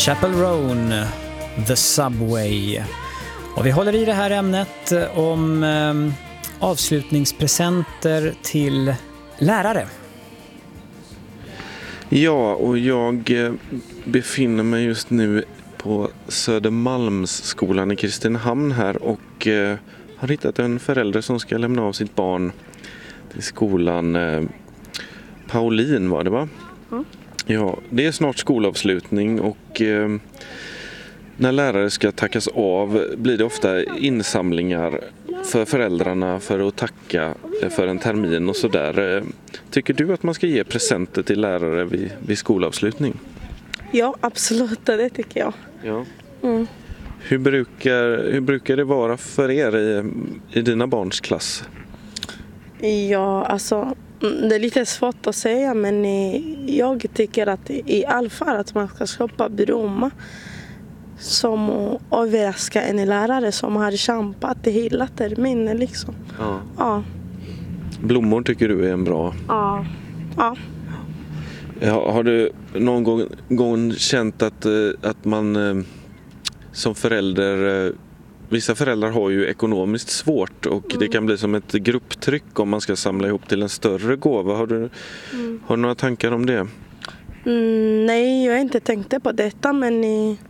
Chapel Roan, The Subway. Och vi håller i det här ämnet om avslutningspresenter till lärare. Ja, och jag befinner mig just nu på Södermalmsskolan i Kristinehamn här och har hittat en förälder som ska lämna av sitt barn till skolan. Pauline var det, va? Mm. Ja, det är snart skolavslutning och när lärare ska tackas av blir det ofta insamlingar för föräldrarna för att tacka för en termin och sådär. Tycker du att man ska ge presenter till lärare vid skolavslutning? Ja, absolut, det tycker jag. Ja. Mm. Hur brukar det vara för er i dina barns klass? Ja, alltså det är lite svårt att säga, men jag tycker att i alla fall att man ska köpa blommor som överraskar en lärare som har kämpat hela terminen liksom. Ja. Ja. Blommor tycker du är en bra? Ja. Ja. Ja, har du någon gång känt att man som förälder, vissa föräldrar har ju ekonomiskt svårt och det kan bli som ett grupptryck om man ska samla ihop till en större gåva. Har du några tankar om det? Nej, jag har inte tänkt på detta, men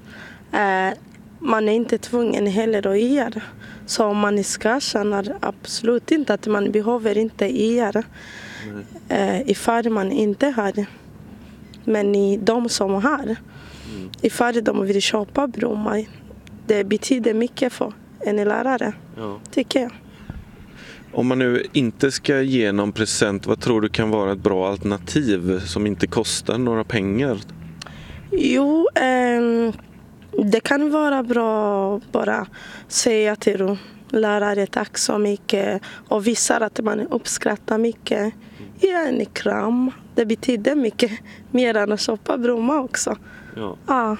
man är inte tvungen heller att göra. Så om man ska känna absolut inte att man behöver inte göra ifall man inte har det. Men i de som har, ifall de vill köpa blommor, det betyder mycket för en lärare, tycker jag. Om man nu inte ska ge någon present, vad tror du kan vara ett bra alternativ som inte kostar några pengar? Jo, det kan vara bra att bara säga till lärare tack så mycket och visa att man uppskattar mycket. Ge en kram, det betyder mycket mer än att köpa blommor också. Ja.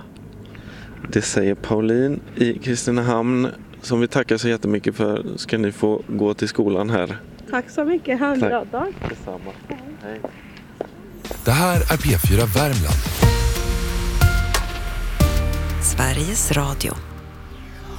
Det säger Pauline i Kristinehamn, som vi tackar så jättemycket för. Ska ni få gå till skolan här. Tack så mycket, ha en bra dag. Detsamma. Hej. Det här är P4 Värmland. Sveriges Radio.